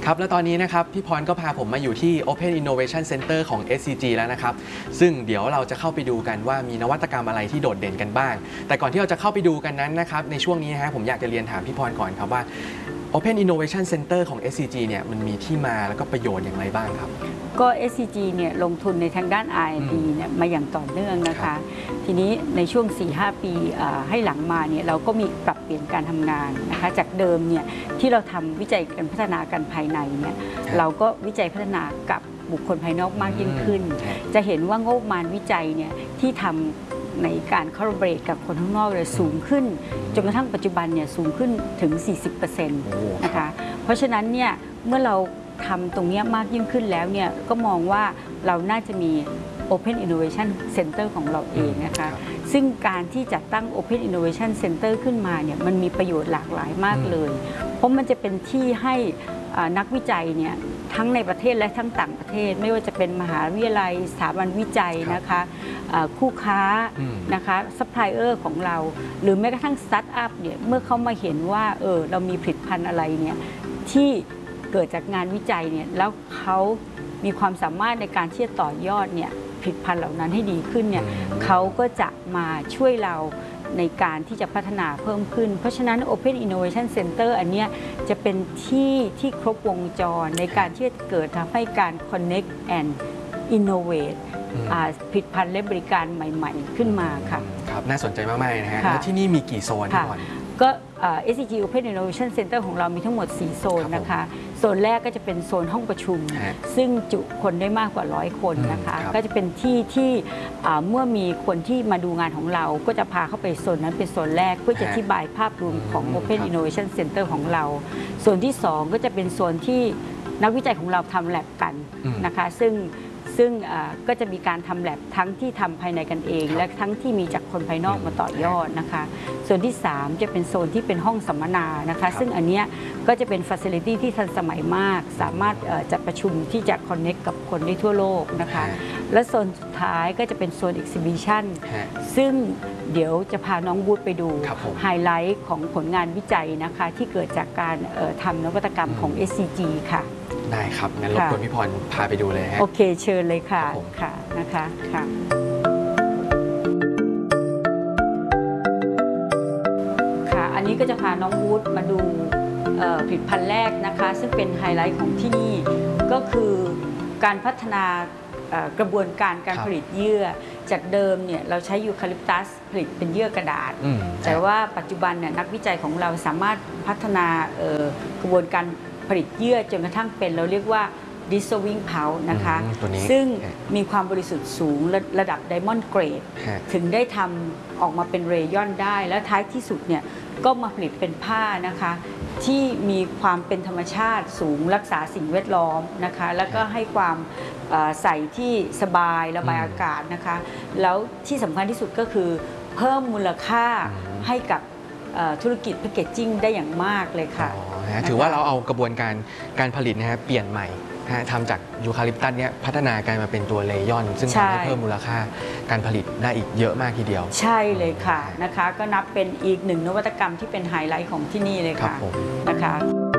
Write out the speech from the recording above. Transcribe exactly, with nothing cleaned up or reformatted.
ครับและตอนนี้นะครับพี่พรก็พาผมมาอยู่ที่ Open Innovation Center ของ เอส ซี จี แล้วนะครับซึ่งเดี๋ยวเราจะเข้าไปดูกันว่ามีนวัตกรรมอะไรที่โดดเด่นกันบ้างแต่ก่อนที่เราจะเข้าไปดูกันนั้นนะครับในช่วงนี้นะฮะผมอยากจะเรียนถามพี่พรก่อนครับว่า Open Innovation Center ของ เอส ซี จี เนี่ยมันมีที่มาแล้วก็ประโยชน์อย่างไรบ้างครับก็ เอส ซี จี เนี่ยลงทุนในทางด้าน อาร์ แอนด์ ดี เนี่ยมาอย่างต่อเนื่องนะคะทีนี้ในช่วง สี่ห้า ปีให้หลังมาเนี่ยเราก็มีปรับเปลี่ยนการทำงานนะคะจากเดิมเนี่ยที่เราทำวิจัยการพัฒนากันภายในเนี่ยเราก็วิจัยพัฒนากับบุคคลภายนอกมากยิ่งขึ้นจะเห็นว่างบประมาณวิจัยเนี่ยที่ทำในการคอลลาบอเรทกับคนข้างนอกเลยสูงขึ้นจนกระทั่งปัจจุบันเนี่ยสูงขึ้นถึง สี่สิบเปอร์เซ็นต์ นะคะเพราะฉะนั้นเนี่ยเมื่อเราทำตรงนี้มากยิ่งขึ้นแล้วเนี่ยก็มองว่าเราน่าจะมี Open Innovation Center ของเราเองนะคะซึ่งการที่จัดตั้ง Open Innovation Center ขึ้นมาเนี่ยมันมีประโยชน์หลากหลายมากเลยเพราะมันจะเป็นที่ให้นักวิจัยเนี่ยทั้งในประเทศและทั้งต่างประเทศไม่ว่าจะเป็นมหาวิทยาลัยสถาบันวิจัยนะคะคู่ค้านะคะซัพพลายเออร์ของเราหรือแม้กระทั่งสตาร์ทอัพเนี่ยเมื่อเขามาเห็นว่าเออเรามีผลิตภัณฑ์อะไรเนี่ยที่เกิดจากงานวิจัยเนี่ยแล้วเขามีความสามารถในการที่จะต่อยอดเนี่ยผลิตภัณฑ์เหล่านั้นให้ดีขึ้นเนี่ยเขาก็จะมาช่วยเราในการที่จะพัฒนาเพิ่มขึ้นเพราะฉะนั้น Open Innovation Center อันนี้จะเป็นที่ที่ครบวงจรในการที่จะเกิดทำให้การ Connect and Innovate ผลิตภัณฑ์และบริการใหม่ๆขึ้นมาค่ะครับน่าสนใจมากๆนะฮะแล้วที่นี่มีกี่โซนก่อนก็ เอส ซี จี Open Innovation Center ของเรามีทั้งหมด สี่ โซนนะคะโซนแรกก็จะเป็นโซนห้องประชุมซึ่งจุคนได้มากกว่าร้อยคนนะคะก็จะเป็นที่ที่เมื่อมีคนที่มาดูงานของเราก็จะพาเข้าไปโซนนั้นเป็นโซนแรกเพื่อจะอธิบายภาพรวมของ Open Innovation Center ของเราโซนที่สองก็จะเป็นโซนที่นักวิจัยของเราทำแลบกันนะคะซึ่งซึ่งก็จะมีการทำแลบทั้งที่ทำภายในกันเองและทั้งที่มีจากคนภายนอกมาต่อยอดนะคะส่วนที่สามจะเป็นโซนที่เป็นห้องสัมมนานะคะซึ่งอันนี้ก็จะเป็นฟัสซิลิตี้ที่ทันสมัยมากสามารถจัดประชุมที่จะคอนเนคกับคนได้ทั่วโลกนะคะและโซนสุดท้ายก็จะเป็นโซน Exhibition ซึ่งเดี๋ยวจะพาน้องบูธไปดูไฮไลท์ของผลงานวิจัยนะคะที่เกิดจากการทำนวัตกรรมของ เอส ซี จี ค่ะได้ครับงั้นรบกวนพี่พรพาไปดูเลยฮะโอเคเชิญเลยค่ะค่ะนะคะค่ะค่ะอันนี้ก็จะพาน้องวูดมาดูผลิตภัณฑ์แรกนะคะซึ่งเป็นไฮไลท์ของที่นี่ก็คือการพัฒนากระบวนการการผลิตเยื่อจากเดิมเนี่ยเราใช้ยูคาลิปตัสผลิตเป็นเยื่อกระดาษแต่ว่าปัจจุบันเนี่ยนักวิจัยของเราสามารถพัฒนากระบวนการผลิตเยื่อจนกระทั่งเป็นเราเรียกว่า dissolving pulp นะคะซึ่งมีความบริสุทธิ์สูงระดับ Diamond Grade ถึงได้ทำออกมาเป็นเรยอนได้และท้ายที่สุดเนี่ยก็มาผลิตเป็นผ้านะคะที่มีความเป็นธรรมชาติสูงรักษาสิ่งแวดล้อมนะคะแล้วก็ให้ความใส่ที่สบายระบายอากาศนะคะแล้วที่สำคัญที่สุดก็คือเพิ่มมูลค่าให้กับธุรกิจแพคเกจจิ้งได้อย่างมากเลยค่ะถือว่าเราเอากระบวนการการผลิตนะฮะเปลี่ยนใหม่ทำจากยูคาลิปตัสเนี้ยพัฒนาการมาเป็นตัวเลยอนซึ่งทำให้เพิ่มมูลค่าการผลิตได้อีกเยอะมากทีเดียวใช่เลยค่ะนะคะก็นับเป็นอีกหนึ่งนวัตกรรมที่เป็นไฮไลท์ของที่นี่เลยค่ะนะคะ